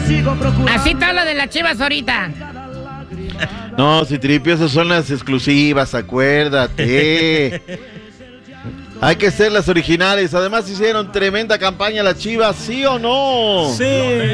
Así está la de las Chivas ahorita. No, Citripio, esas son las exclusivas, acuérdate. Hay que ser las originales. Además hicieron tremenda campaña las Chivas, ¿sí o no? Sí.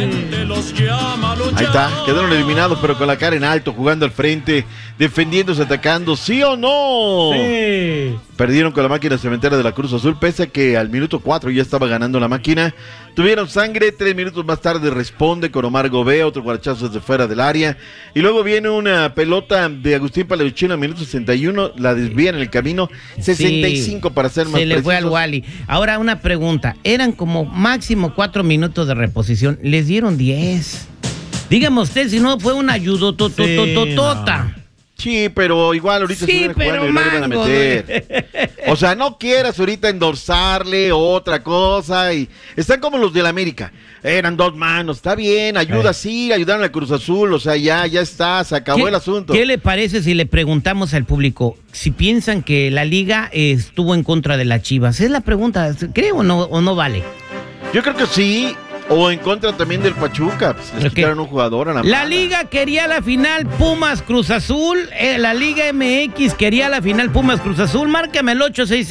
Ahí está, quedaron eliminados, pero con la cara en alto, jugando al frente, defendiéndose, atacando, ¿sí o no? Sí. Perdieron con la máquina cementera de la Cruz Azul, pese a que al minuto 4 ya estaba ganando la máquina. Tuvieron sangre, 3 minutos más tarde responde con Omar Gobea, otro guarachazo desde fuera del área. Y luego viene una pelota de Agustín Palauchino al minuto 61, la desvían en el camino, 65 para ser más precisos. Se le fue al precisos. Wally. Ahora una pregunta, eran como máximo 4 minutos de reposición, les dieron 10. Dígame usted si no fue una ayudototototota. Sí, pero igual ahorita Sí, se pero jugando y lo iban a mango, meter. O sea, no quieras ahorita endosarle otra cosa. Y están como los del América. Eran 2 manos, está bien, ayuda, sí, ayudaron a Cruz Azul, o sea, ya está, se acabó el asunto. ¿Qué le parece si le preguntamos al público si piensan que la liga estuvo en contra de las Chivas? Es la pregunta, ¿cree o no vale? Yo creo que sí. O en contra también del Pachuca, pues les quitaron un jugador a la La mala. liga quería la final Pumas Cruz Azul, la Liga MX quería la final Pumas Cruz Azul, márcame el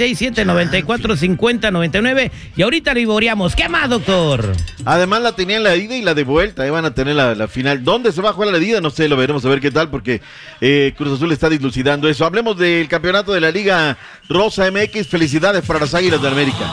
866-794-5099 y ahorita lo vivoreamos. ¿Qué más, doctor? Además la tenían la ida y la de vuelta, van a tener la final. ¿Dónde se va a jugar la ida? No sé, lo veremos a ver qué tal, porque Cruz Azul está dilucidando eso. Hablemos del campeonato de la Liga Rosa MX, felicidades para las Águilas de América.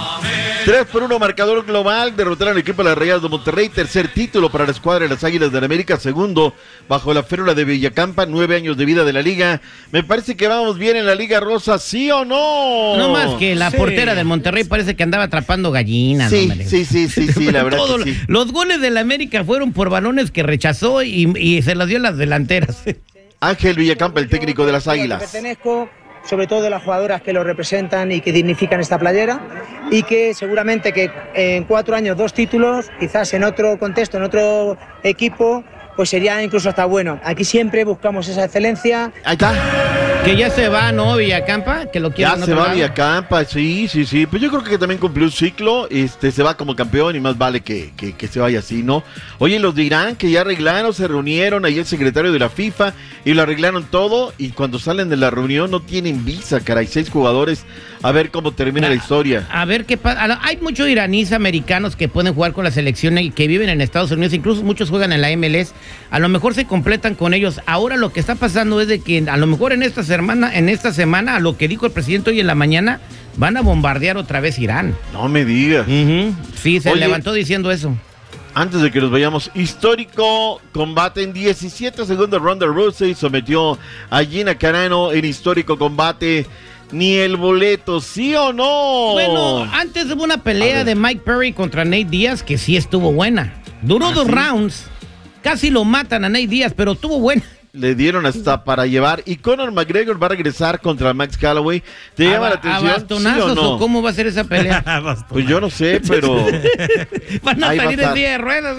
3-1 marcador global, derrotaron al equipo de las Rayadas de Monterrey, tercer título para la escuadra de las Águilas de América, segundo bajo la férula de Villacampa, 9 años de vida de la liga. Me parece que vamos bien en la Liga Rosa, ¿sí o no? No más que la portera del Monterrey parece que andaba atrapando gallinas. Sí, ¿no? sí, la verdad que sí. Los goles de la América fueron por balones que rechazó y se los dio a las delanteras. Ángel Villacampa, el técnico de las Águilas. Pertenezco, sobre todo de las jugadoras que lo representan y que dignifican esta playera, y que seguramente que en 4 años 2 títulos, quizás en otro contexto, en otro equipo, pues sería incluso hasta bueno. Aquí siempre buscamos esa excelencia. Ahí está. Que ya se va, ¿no? Villacampa, que lo quieren. Ya se va Villacampa, sí. Pues yo creo que también cumplió un ciclo, se va como campeón y más vale que se vaya así, ¿no? Oye, los de Irán que ya arreglaron, se reunieron, ahí el secretario de la FIFA y lo arreglaron todo, y cuando salen de la reunión no tienen visa, caray, 6 jugadores, a ver cómo termina la historia. A ver qué pasa. Hay muchos iraníes americanos que pueden jugar con la selección y que viven en Estados Unidos, incluso muchos juegan en la MLS, a lo mejor se completan con ellos. Ahora lo que está pasando es de que a lo mejor en esta semana, a lo que dijo el presidente hoy en la mañana, van a bombardear otra vez Irán. No me digas. Sí, se levantó diciendo eso. Antes de que nos vayamos, histórico combate en 17 segundos. Ronda Rousey sometió a Gina Carano en histórico combate. Ni el boleto, ¿sí o no? Bueno, antes hubo una pelea de Mike Perry contra Nate Diaz que sí estuvo buena. Duró 2 rounds. Casi lo matan a Nate Diaz, pero estuvo buena. Le dieron hasta para llevar. Y Conor McGregor va a regresar contra Max Calloway. ¿Te llama la atención? ¿A bastonazos, ¿sí o no? o cómo va a ser esa pelea? Pues yo no sé, pero van a ahí salir va a en silla de ruedas.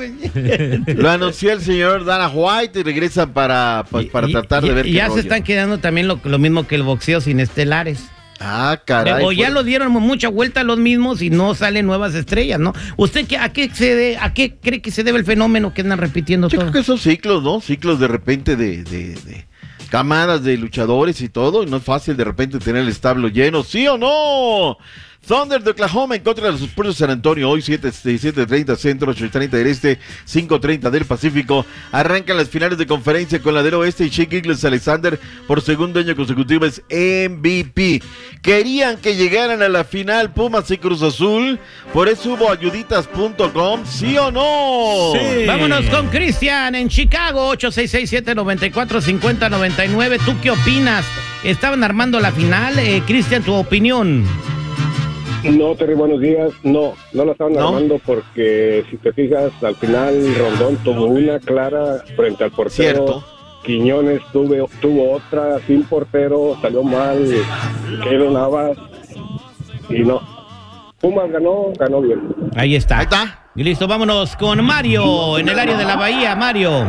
lo anunció el señor Dana White y regresan para tratar de ver qué ya rollo. se están quedando también lo mismo que el boxeo sin estelares. Ah, caray. O ya lo dieron mucha vuelta a los mismos y no salen nuevas estrellas, ¿no? ¿Usted a qué cree que se debe el fenómeno que andan repitiendo Yo todo? creo que son ciclos, ¿no? Ciclos de repente de camadas de luchadores y todo. Y no es fácil de repente tener el establo lleno, ¿sí o no? Thunder de Oklahoma en contra de los Spurs de San Antonio. Hoy 7:30 centro, 8:30 del este, 5:30 del Pacífico. Arrancan las finales de conferencia con la del oeste y Shea Gilgeous-Alexander por segundo año consecutivo es MVP. Querían que llegaran a la final Pumas y Cruz Azul. Por eso hubo ayuditas.com, ¿sí o no? Sí. Vámonos con Cristian en Chicago, 866-794-5099. ¿Tú qué opinas? Estaban armando la final. Cristian, tu opinión. No, Terry, buenos días. No la estaban armando porque, si te fijas, al final Rondón tuvo una clara frente al portero. Cierto. Quiñones tuvo otra sin portero, salió mal. Keylor Navas y no. Pumas ganó bien. Ahí está. Ahí está. Y listo, vámonos con Mario en el área de la Bahía. Mario.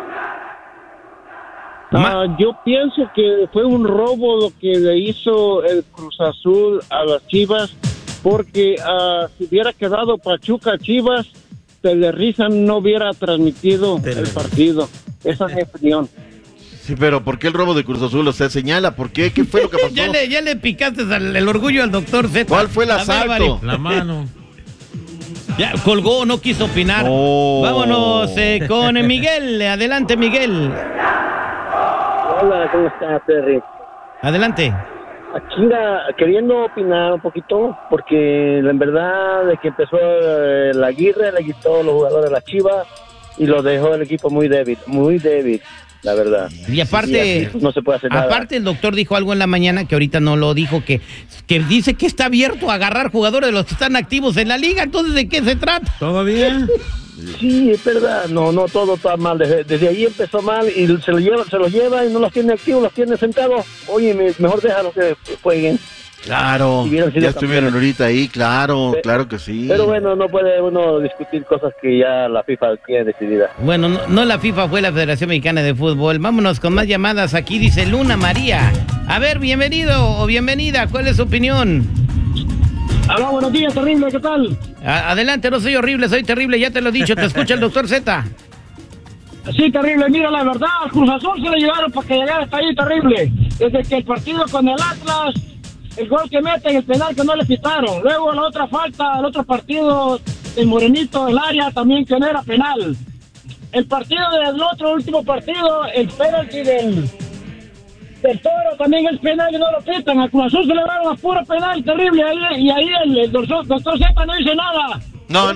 Yo pienso que fue un robo lo que le hizo el Cruz Azul a las Chivas, porque si hubiera quedado Pachuca Chivas, de risa no hubiera transmitido el partido. Esa es mi opinión. Sí, pero ¿por qué el robo de Cruz Azul? O sea, señala, ¿por qué? ¿Qué fue lo que pasó? ya le picaste el orgullo al doctor Z. ¿Cuál fue el asalto? La mano. Ya colgó, no quiso opinar. Oh. Vámonos con Miguel. Adelante, Miguel. Hola, ¿cómo estás, Terry? Adelante. Aquí queriendo opinar un poquito, porque en verdad de que empezó el Aguirre, le quitó los jugadores a la Chivas y lo dejó el equipo muy débil, la verdad. Y aparte, no se puede hacer nada. Aparte el doctor dijo algo en la mañana que ahorita no lo dijo, que dice que está abierto a agarrar jugadores de los que están activos en la liga. Entonces, ¿de qué se trata? ¿Todavía? Sí, es verdad, no todo está mal, desde ahí empezó mal y se los lleva y no los tiene activos, los tiene sentados. Oye, mejor déjalos que jueguen. Claro, ya estuvieron ahorita ahí, claro que sí. Pero bueno, no puede uno discutir cosas que ya la FIFA tiene decidida. Bueno, no la FIFA, fue la Federación Mexicana de Fútbol. Vámonos con más llamadas. Aquí dice Luna María. A ver, bienvenido o bienvenida, ¿cuál es su opinión? Hola, buenos días, terrible, ¿qué tal? Adelante, no soy horrible, soy terrible, ya te lo he dicho, te escucha el doctor Z. Sí, terrible, mira, la verdad, al Cruz Azul se le llevaron para que llegara hasta ahí, terrible. Desde que el partido con el Atlas, el gol que meten, el penal que no le pitaron. Luego la otra falta, el otro partido del Morenito del área, también que no era penal. El partido del otro último partido, el penalti del Toro, también el penal y no lo pitan. A Cruz Azul se le dieron a puro penal, terrible. Y ahí el doctor Z no dice nada. No,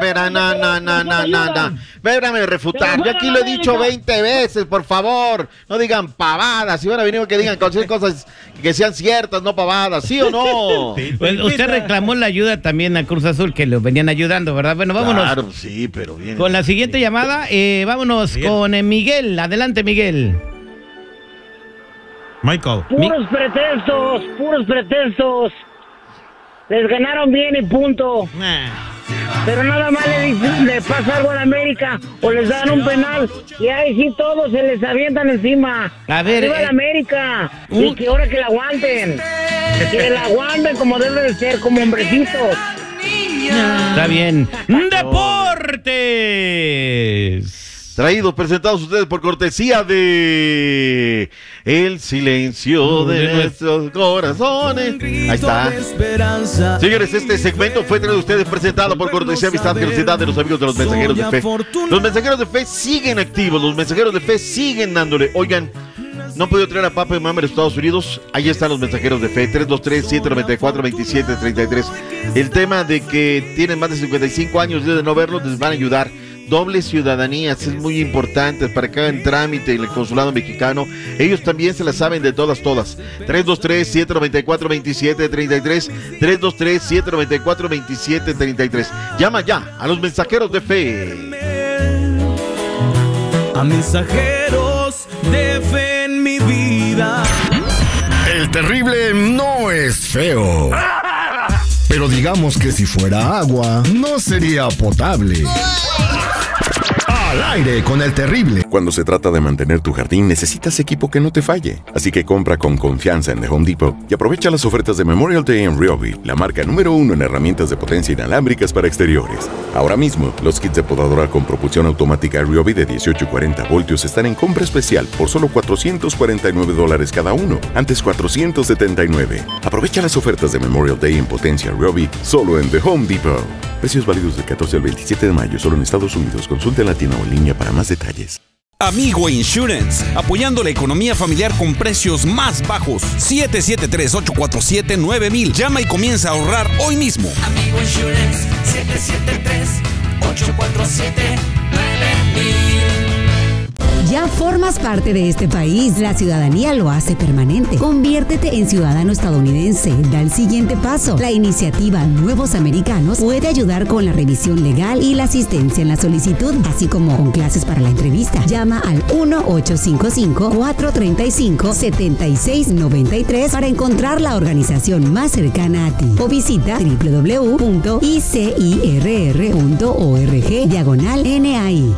Vébrame refutar. Yo aquí lo he dicho 20 veces, por favor. No digan pavadas. Si van a venir que digan cualquier cosas que sean ciertas, no pavadas, ¿sí o no? Pues usted reclamó la ayuda también a Cruz Azul, que lo venían ayudando, ¿verdad? Bueno, vámonos. Claro, sí, pero bien. Con la siguiente llamada, vámonos con Miguel. Adelante, Miguel. Michael. Puros pretextos. Les ganaron bien y punto. Pero nada más le pasa algo a la América o les dan un penal y ahí sí todos se les avientan encima. A ver, arriba la América y que ahora que la aguanten. Que la aguanten como debe de ser, como hombrecitos. Está bien. ¡Deportes! Presentados ustedes por cortesía de El Silencio de Nuestros Corazones. Ahí está. Señores, este segmento fue traído a ustedes presentado por cortesía, amistad, generosidad de los amigos de los Mensajeros de Fe. Los Mensajeros de Fe siguen activos, los Mensajeros de Fe siguen dándole. Oigan, no han podido traer a Papa y Mamá de Estados Unidos. Ahí están los Mensajeros de Fe, 323-794-2733. El tema de que tienen más de 55 años de no verlos, les van a ayudar. Doble ciudadanía, es muy importante para que hagan trámite en el consulado mexicano. Ellos también se la saben de todas. 323-794-2733, 323-794-2733. Llama ya a los Mensajeros de Fe. A Mensajeros de Fe en mi vida. El terrible no es feo. Pero digamos que si fuera agua, no sería potable. Al aire con el terrible. Cuando se trata de mantener tu jardín, necesitas equipo que no te falle. Así que compra con confianza en The Home Depot y aprovecha las ofertas de Memorial Day en Ryobi, la marca número 1 en herramientas de potencia inalámbricas para exteriores. Ahora mismo, los kits de podadora con propulsión automática Ryobi de 18 y 40 voltios están en compra especial por solo $449 cada uno, antes $479. Aprovecha las ofertas de Memorial Day en potencia Ryobi solo en The Home Depot. Precios válidos del 14 al 27 de mayo solo en Estados Unidos. Consulte en la tienda o en línea para más detalles. Amigo Insurance, apoyando la economía familiar con precios más bajos. 773-847-9000. Llama y comienza a ahorrar hoy mismo. Amigo Insurance, 773-847-9000. Ya formas parte de este país. La ciudadanía lo hace permanente. Conviértete en ciudadano estadounidense. Da el siguiente paso. La iniciativa Nuevos Americanos puede ayudar con la revisión legal y la asistencia en la solicitud, así como con clases para la entrevista. Llama al 1-855-435-7693 para encontrar la organización más cercana a ti. O visita www.icirr.org/NAI.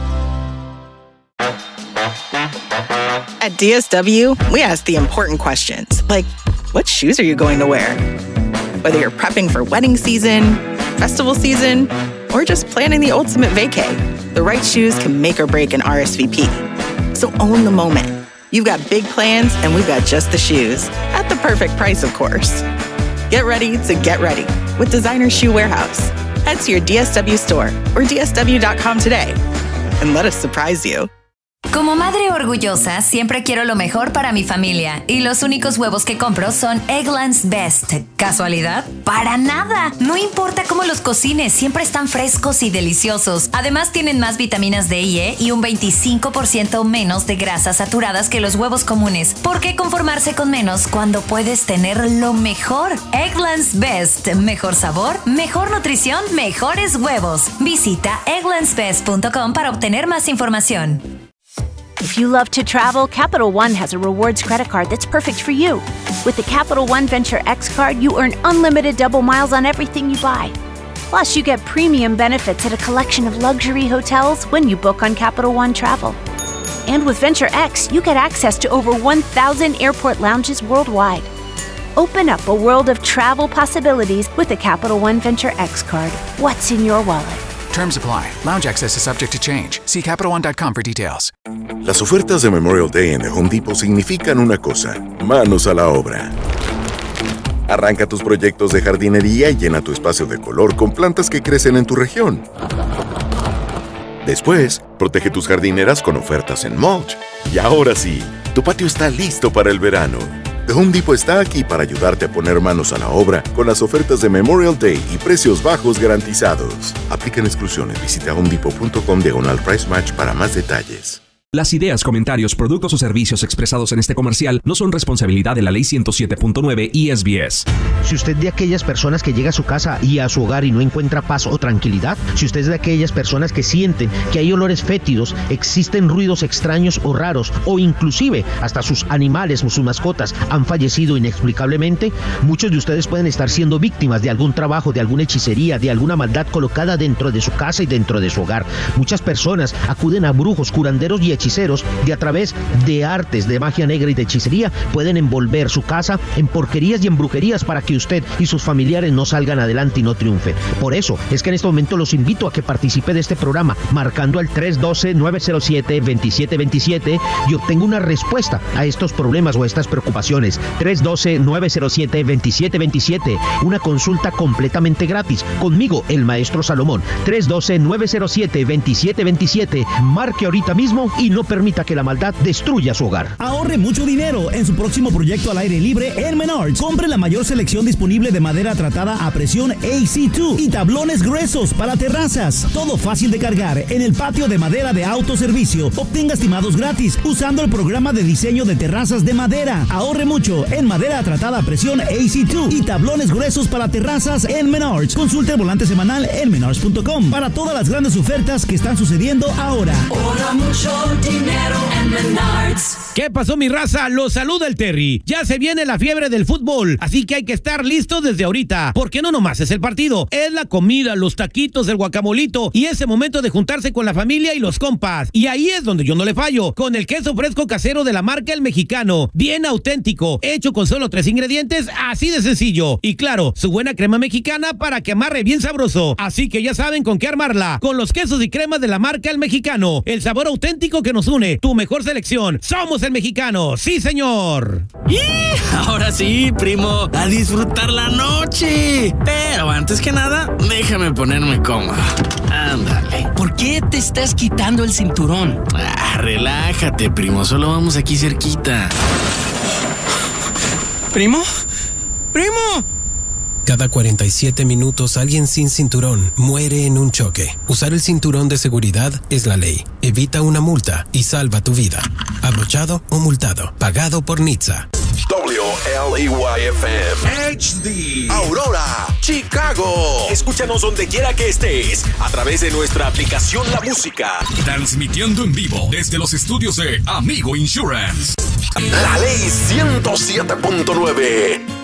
At DSW, we ask the important questions, like, what shoes are you going to wear? Whether you're prepping for wedding season, festival season, or just planning the ultimate vacay, the right shoes can make or break an RSVP. So own the moment. You've got big plans, and we've got just the shoes. At the perfect price, of course. Get ready to get ready with Designer Shoe Warehouse. Head to your DSW store or DSW.com today and let us surprise you. Como madre orgullosa, siempre quiero lo mejor para mi familia y los únicos huevos que compro son Eggland's Best. ¿Casualidad? ¡Para nada! No importa cómo los cocines, siempre están frescos y deliciosos. Además, tienen más vitaminas D y E y un 25% menos de grasas saturadas que los huevos comunes. ¿Por qué conformarse con menos cuando puedes tener lo mejor? Eggland's Best. Mejor sabor, mejor nutrición, mejores huevos. Visita egglandsbest.com para obtener más información. If you love to travel, Capital One has a rewards credit card that's perfect for you. With the Capital One Venture X card, you earn unlimited double miles on everything you buy. Plus, you get premium benefits at a collection of luxury hotels when you book on Capital One Travel. And with Venture X, you get access to over 1,000 airport lounges worldwide. Open up a world of travel possibilities with the Capital One Venture X card. What's in your wallet? Terms apply. Lounge access is subject to change. See CapitalOne.com for details. Las ofertas de Memorial Day en The Home Depot significan una cosa: manos a la obra. Arranca tus proyectos de jardinería y llena tu espacio de color con plantas que crecen en tu región. Después, protege tus jardineras con ofertas en mulch. Y ahora sí, tu patio está listo para el verano. The Home Depot está aquí para ayudarte a poner manos a la obra con las ofertas de Memorial Day y precios bajos garantizados. Aplican exclusiones. Visita homedepot.com/price match para más detalles. Las ideas, comentarios, productos o servicios expresados en este comercial no son responsabilidad de la Ley 107.9 y SBS. Si usted es de aquellas personas que llega a su casa y a su hogar y no encuentra paz o tranquilidad, si usted es de aquellas personas que sienten que hay olores fétidos, existen ruidos extraños o raros, o inclusive hasta sus animales o sus mascotas han fallecido inexplicablemente, muchos de ustedes pueden estar siendo víctimas de algún trabajo, de alguna hechicería, de alguna maldad colocada dentro de su casa y dentro de su hogar. Muchas personas acuden a brujos, curanderos y hechiceros y a través de artes de magia negra y de hechicería pueden envolver su casa en porquerías y en brujerías para que usted y sus familiares no salgan adelante y no triunfen. Por eso es que en este momento los invito a que participe de este programa marcando al 312-907-2727 y obtenga una respuesta a estos problemas o a estas preocupaciones. 312-907-2727, una consulta completamente gratis conmigo, el maestro Salomón. 312-907-2727, marque ahorita mismo y no permita que la maldad destruya su hogar. Ahorre mucho dinero en su próximo proyecto al aire libre en Menards. Compre la mayor selección disponible de madera tratada a presión AC2 y tablones gruesos para terrazas. Todo fácil de cargar en el patio de madera de autoservicio. Obtenga estimados gratis usando el programa de diseño de terrazas de madera. Ahorre mucho en madera tratada a presión AC2 y tablones gruesos para terrazas en Menards. Consulte el volante semanal en menards.com para todas las grandes ofertas que están sucediendo ahora. Ahorra mucho dinero en Menards. ¿Qué pasó, mi raza? Los saluda el Terry. Ya se viene la fiebre del fútbol, así que hay que estar listos desde ahorita, porque no nomás es el partido, es la comida, los taquitos, el guacamolito y ese momento de juntarse con la familia y los compas. Y ahí es donde yo no le fallo, con el queso fresco casero de la marca El Mexicano, bien auténtico, hecho con solo 3 ingredientes, así de sencillo. Y claro, su buena crema mexicana para que amarre bien sabroso. Así que ya saben con qué armarla, con los quesos y cremas de la marca El Mexicano, el sabor auténtico que nos une, tu mejor selección. Somos El Mexicano, sí señor. Y ahora sí, primo, a disfrutar la noche. Pero antes que nada, déjame ponerme cómodo. Ándale. ¿Por qué te estás quitando el cinturón? Relájate, primo, solo vamos aquí cerquita. ¿Primo? ¡Primo! Cada 47 minutos alguien sin cinturón muere en un choque. Usar el cinturón de seguridad es la ley. Evita una multa y salva tu vida. Abrochado o multado. Pagado por NHTSA. WLEYFM HD Aurora, Chicago. Escúchanos donde quiera que estés a través de nuestra aplicación La Música. Transmitiendo en vivo desde los estudios de Amigo Insurance. La Ley 107.9.